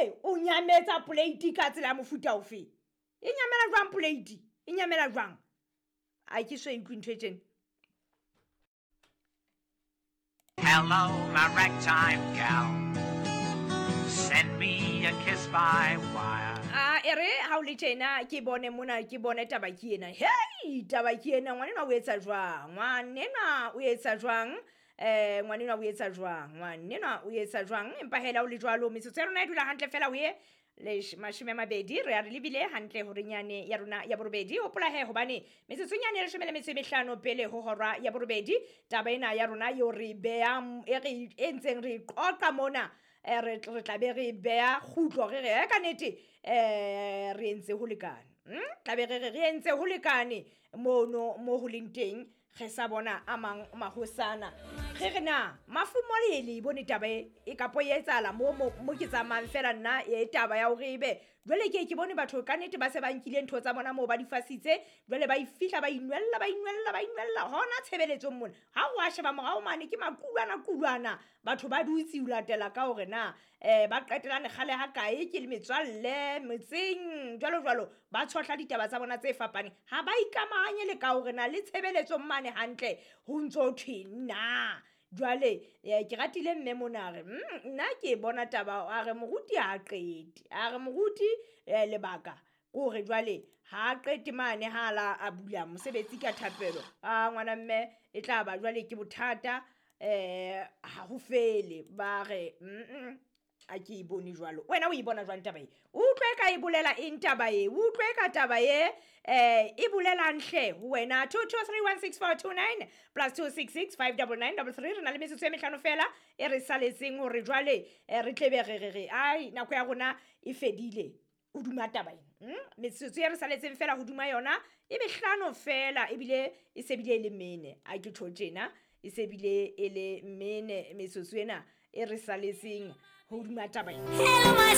o nyametsa plate ka tsela ya mofuta ofe e nyamela jwang plate e nyamela jwang a ke so ikwintwe tjena. Hello, my ragtime gal. Send me a kiss by wire. Ere ha o le tjena ke bone mona ke bone taba ke ena. Hey, taba ke ena ngwanenwa o etsa jwang? Ngwanenwa o etsa jwang? Ngwanenwa o etsa jwang? Ngwanenwa o etsa jwang? Empa hela o le jwalo metsotso ya rona e dula hantle fela o ye le 12 re a re lebile hantle hore nyane ya rona ya borobedi hopola he hobane metsotso nyane ya 15 pele ho hora ya borobedi taba ena ya rona yo re bea e re entseng re qoqa mona re tla be re bea khutlo re ka nete re entse ho lekane tla be re entse ho lekane mono mo ho leng teng ge sa bona amang mahosana ge na mafumolele bone taba e ka poyetsala mo ke tsamang fela nna e taba ya hore ebe jwale ke bone batho ka nete ba se ba nkile ntho tsa bona mo ba di fasitse jwale ba ifihla ba inwella hona tshebeletso mona ha o a sheba morao mane ke makulwana batho ba dutsi o latela ka hore na ba qetelane kgale ha kae ke le metswalle metseng jwalo ba tshotla ditaba tsa bona tse fapane ha ba ikamahanye le ka hore na le tshebeletso mane hantle ho ntso thina jwale ke ratile mme monare nna ke bona taba a re moruti ha qeti a re moruti lebaka gore jwale ha qete mane hala a bula mosebetsi ka thapelo ngwana mme e tla ba jwale ke bothata ha ho fele ba re a ke ibone jwalo wena o ibona jwang taba e utlwe ka e bolela eng taba e utlwe ka taba e e bolela nhle wena 22316429 +266 59933 rena le metsotso e mehlano fela e re saletseng hore jwale re tlebe re ai nako ya rona e fedile o duma taba e metsotso e re saletseng fela ho duma yona e mehlano fela ebile e se bile le mene a ke tjena e se bile ele mene metsotso ena e re saletseng ho duma taba e.